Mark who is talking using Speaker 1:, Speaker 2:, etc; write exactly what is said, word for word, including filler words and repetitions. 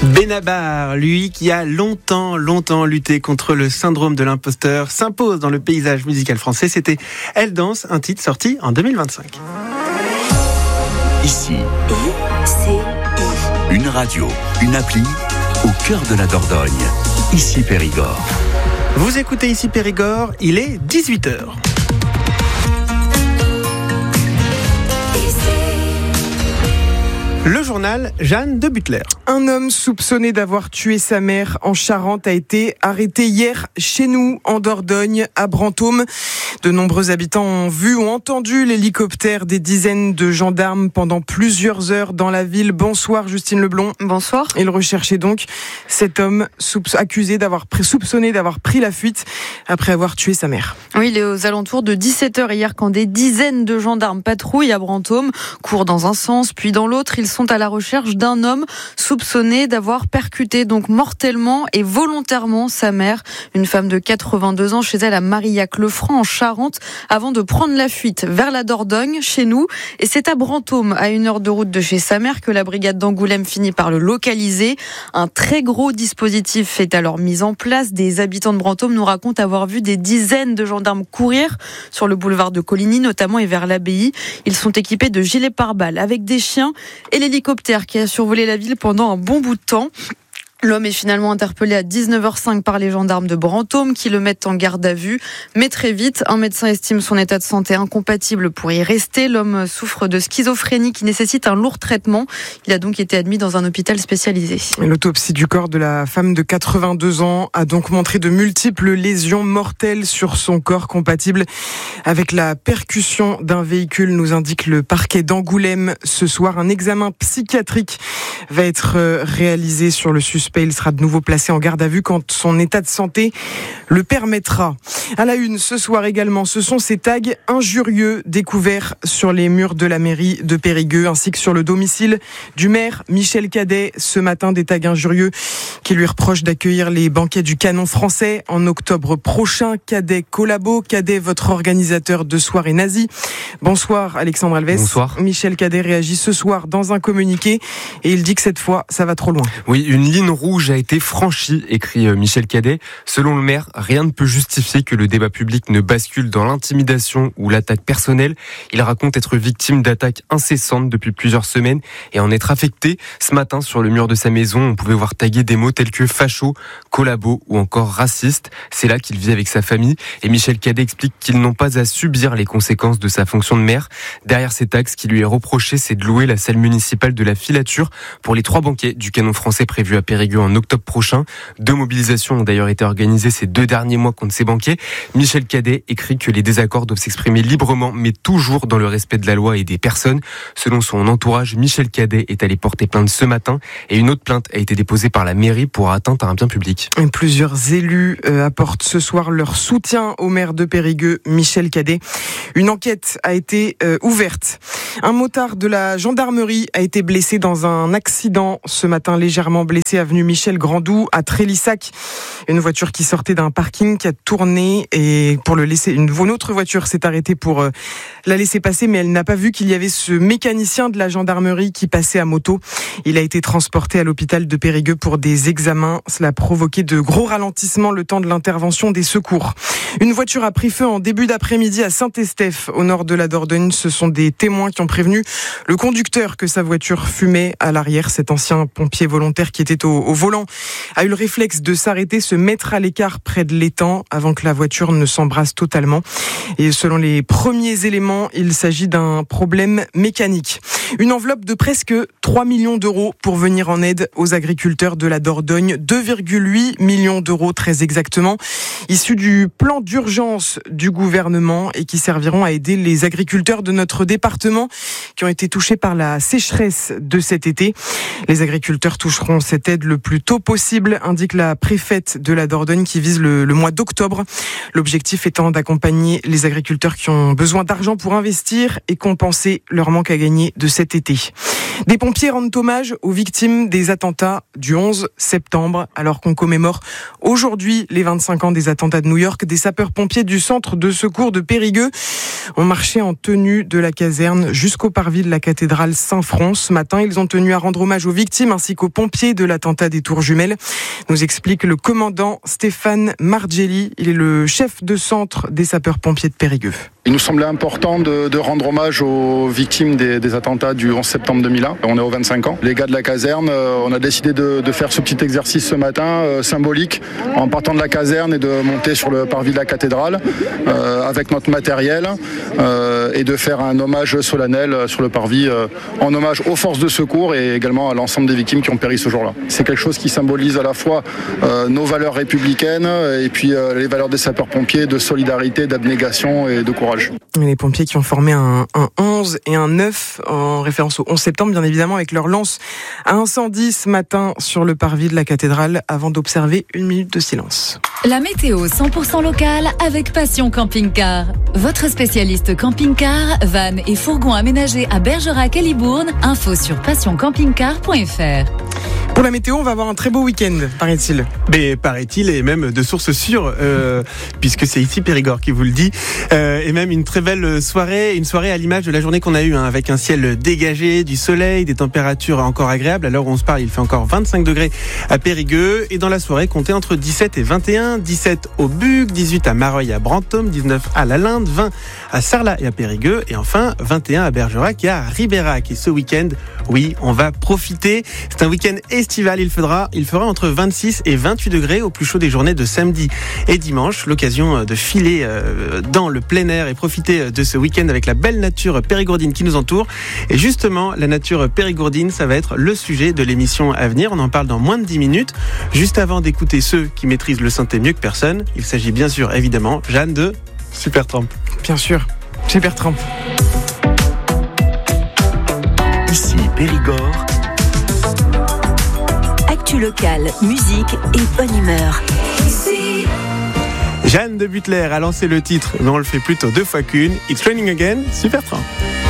Speaker 1: Benabar, lui qui a longtemps, longtemps lutté contre le syndrome de l'imposteur, s'impose dans le paysage musical français. C'était Elle danse, un titre sorti en deux mille vingt-cinq.
Speaker 2: Ici, une radio, une appli, au cœur de la Dordogne. Ici Périgord.
Speaker 1: Vous écoutez Ici Périgord, il est dix-huit heures. Le journal Jeanne de Butler.
Speaker 3: Un homme soupçonné d'avoir tué sa mère en Charente a été arrêté hier chez nous, en Dordogne, à Brantôme. De nombreux habitants ont vu ou entendu l'hélicoptère des dizaines de gendarmes pendant plusieurs heures dans la ville. Bonsoir Justine Leblond.
Speaker 4: Bonsoir.
Speaker 3: Il recherchait donc cet homme soupç- accusé d'avoir pris, soupçonné d'avoir pris la fuite après avoir tué sa mère.
Speaker 4: Oui, il est aux alentours de dix-sept heures hier quand des dizaines de gendarmes patrouillent à Brantôme, courent dans un sens puis dans l'autre. Ils sont à la recherche d'un homme soupçonné d'avoir percuté donc mortellement et volontairement sa mère, une femme de quatre-vingt-deux ans, chez elle à Marillac-le-Franc en Charente, avant de prendre la fuite vers la Dordogne, chez nous. Et c'est à Brantôme, à une heure de route de chez sa mère, que la brigade d'Angoulême finit par le localiser. Un très gros dispositif est alors mis en place. Des habitants de Brantôme nous racontent avoir vu des dizaines de gendarmes courir sur le boulevard de Coligny notamment et vers l'abbaye. Ils sont équipés de gilets pare-balles avec des chiens et l'hélicoptère qui a survolé la ville pendant un bon bout de temps. L'homme est finalement interpellé à dix-neuf heures cinq par les gendarmes de Brantôme qui le mettent en garde à vue. Mais très vite, un médecin estime son état de santé incompatible pour y rester. L'homme souffre de schizophrénie qui nécessite un lourd traitement. Il a donc été admis dans un hôpital spécialisé.
Speaker 3: L'autopsie du corps de la femme de quatre-vingt-deux ans a donc montré de multiples lésions mortelles sur son corps, compatibles avec la percussion d'un véhicule, nous indique le parquet d'Angoulême. Ce soir, un examen psychiatrique va être réalisé sur le suspect. Il sera de nouveau placé en garde à vue quand son état de santé le permettra. À la une, ce soir également, ce sont ces tags injurieux découverts sur les murs de la mairie de Périgueux ainsi que sur le domicile du maire Michel Cadet. Ce matin, des tags injurieux qui lui reprochent d'accueillir les banquets du Canon français en octobre prochain. Cadet collabo, Cadet, votre organisateur de soirée nazie. Bonsoir Alexandre Alves.
Speaker 5: Bonsoir.
Speaker 3: Michel Cadet réagit ce soir dans un communiqué et il dit que cette fois, ça va trop loin.
Speaker 5: Oui, une ligne rouge a été franchie, écrit Michel Cadet. Selon le maire, rien ne peut justifier que le débat public ne bascule dans l'intimidation ou l'attaque personnelle. Il raconte être victime d'attaques incessantes depuis plusieurs semaines et en être affecté. Ce matin, sur le mur de sa maison, on pouvait voir taguer des mots tels que facho, collabo ou encore raciste. C'est là qu'il vit avec sa famille et Michel Cadet explique qu'ils n'ont pas à subir les conséquences de sa fonction de maire. Derrière ces tags, ce qui lui est reproché, c'est de louer la salle municipale de la Filature pour les trois banquets du Canon français prévus à Périgueux en octobre prochain. Deux mobilisations ont d'ailleurs été organisées ces deux derniers mois contre ces banquets. Michel Cadet écrit que les désaccords doivent s'exprimer librement, mais toujours dans le respect de la loi et des personnes. Selon son entourage, Michel Cadet est allé porter plainte ce matin et une autre plainte a été déposée par la mairie pour atteinte à un bien public.
Speaker 3: Et plusieurs élus euh, apportent ce soir leur soutien au maire de Périgueux, Michel Cadet. Une enquête a été euh, ouverte. Un motard de la gendarmerie a été blessé dans un accident ce matin, légèrement blessé avenue Michel Grandou à Trélissac. Une voiture qui sortait d'un parking qui a tourné et pour le laisser, une, une autre voiture s'est arrêtée pour euh, la laisser passer, mais elle n'a pas vu qu'il y avait ce mécanicien de la gendarmerie qui passait à moto. Il a été transporté à l'hôpital de Périgueux pour des examens. Cela a provoqué de gros ralentissements le temps de l'intervention des secours. Une voiture a pris feu en début d'après-midi à Saint-Estèphe, au nord de la Dordogne. Ce sont des témoins qui ont prévenu le conducteur que sa voiture fumait à l'arrière. Cet ancien pompier volontaire qui était au, au volant a eu le réflexe de s'arrêter, se mettre à l'écart près de l'étang avant que la voiture ne s'embrasse totalement. Et selon les premiers éléments, il s'agit d'un problème mécanique. Une enveloppe de presque trois millions d'euros pour venir en aide aux agriculteurs de la Dordogne. deux virgule huit millions d'euros très exactement, issus du plan d'urgence du gouvernement et qui serviront à aider les agriculteurs de notre département qui ont été touchés par la sécheresse de cet été. Les agriculteurs toucheront cette aide le plus tôt possible, indique la préfète de la Dordogne qui vise le, le mois d'octobre. L'objectif étant d'accompagner les agriculteurs qui ont besoin d'argent pour investir et compenser leur manque à gagner de cet été. Des pompiers rendent hommage aux victimes des attentats du onze septembre, alors qu'on commémore aujourd'hui les vingt-cinq ans des attentats de New York. Des sapeurs-pompiers du centre de secours de Périgueux ont marché en tenue de la caserne jusqu'au parvis de la cathédrale Saint-Front. Ce matin, ils ont tenu à rendre hommage aux victimes ainsi qu'aux pompiers de l'attentat des Tours Jumelles, nous explique le commandant Stéphane Margelli. Il est le chef de centre des sapeurs-pompiers de Périgueux.
Speaker 6: Il nous semblait important de, de rendre hommage aux victimes des, des attentats du onze septembre deux mille un. On est aux vingt-cinq ans. Les gars de la caserne, euh, on a décidé de, de faire ce petit exercice ce matin, euh, symbolique, en partant de la caserne et de monter sur le parvis de la cathédrale euh, avec notre matériel euh, et de faire un hommage solennel sur le parvis euh, en hommage aux forces de secours et également à l'ensemble des victimes qui ont péri ce jour-là. C'est quelque chose qui symbolise à la fois euh, nos valeurs républicaines et puis euh, les valeurs des sapeurs-pompiers de solidarité, d'abnégation et de courage.
Speaker 3: Les pompiers qui ont formé un, un onze et un neuf en référence au onze septembre, bien évidemment, avec leur lance à incendie ce matin sur le parvis de la cathédrale avant d'observer une minute de silence.
Speaker 7: La météo cent pour cent locale avec Passion Camping Car. Votre spécialiste camping-car, van et fourgon aménagés à Bergerac et Libourne. Info sur passion camping car point f r.
Speaker 3: Pour la météo, on va avoir un très beau week-end, paraît-il.
Speaker 1: Mais paraît-il, et même de sources sûres, euh, puisque c'est ici Périgord qui vous le dit, euh, et même une très belle soirée, une soirée à l'image de la journée qu'on a eue, hein, avec un ciel dégagé, du soleil, des températures encore agréables. À l'heure où on se parle, il fait encore vingt-cinq degrés à Périgueux, et dans la soirée, comptez entre dix-sept et vingt et un, dix-sept au Buc, dix-huit à Mareuil à Brantôme, dix-neuf à La Linde, vingt à Sarlat et à Périgueux, et enfin vingt et un à Bergerac et à Ribérac. Et ce week-end, oui, on va profiter. C'est un week-end estival. Il fera, il fera entre vingt-six et vingt-huit degrés au plus chaud des journées de samedi et dimanche. L'occasion de filer dans le plein air et profiter de ce week-end avec la belle nature périgourdine qui nous entoure. Et justement, la nature périgourdine, ça va être le sujet de l'émission à venir. On en parle dans moins de dix minutes. Juste avant d'écouter ceux qui maîtrisent le synthé mieux que personne, il s'agit bien sûr, évidemment, Jeanne de Supertramp.
Speaker 3: Bien sûr, Supertramp.
Speaker 2: Ici Périgord.
Speaker 8: Actu locale, musique et bonne humeur.
Speaker 1: Jeanne de Butler a lancé le titre, mais on le fait plutôt deux fois qu'une. It's Raining Again, Supertramp.